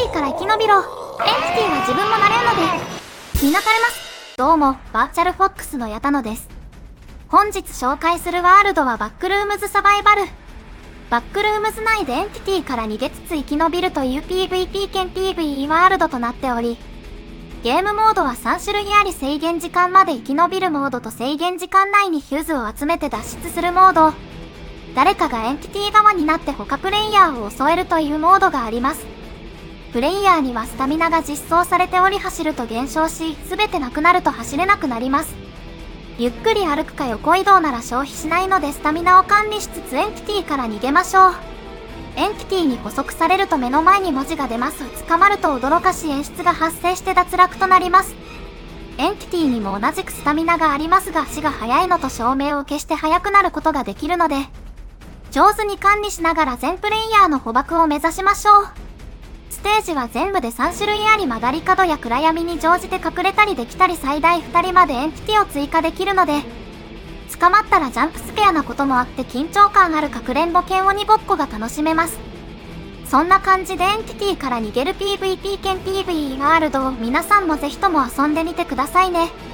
ティから生き延びろ。エンティティは自分もなれるので。みなかれます。どうも、バーチャルフォックスの矢田野です。本日紹介するワールドはバックルームズサバイバル。バックルームズ内でエンティティから逃げつつ生き延びるという PVP 兼 PVE ワールドとなっており、ゲームモードは3種類あり、制限時間まで生き延びるモードと制限時間内にフューズを集めて脱出するモード。誰かがエンティティ側になって他プレイヤーを襲えるというモードがあります。プレイヤーにはスタミナが実装されており、走ると減少し、全てなくなると走れなくなります。ゆっくり歩くか横移動なら消費しないので、スタミナを管理しつつエンティティから逃げましょう。エンティティに捕捉されると目の前に文字が出ます。捕まると驚かし演出が発生して脱落となります。エンティティにも同じくスタミナがありますが、足が速いのと照明を消して速くなることができるので、上手に管理しながら全プレイヤーの捕獲を目指しましょう。ステージは全部で3種類あり、曲がり角や暗闇に乗じて隠れたりできたり、最大2人までエンティティを追加できるので、捕まったらジャンプスケアなこともあって緊張感あるかくれんぼ剣鬼ごっこが楽しめます。そんな感じでエンティティから逃げる PVP 兼 PVE ワールドを皆さんもぜひとも遊んでみてくださいね。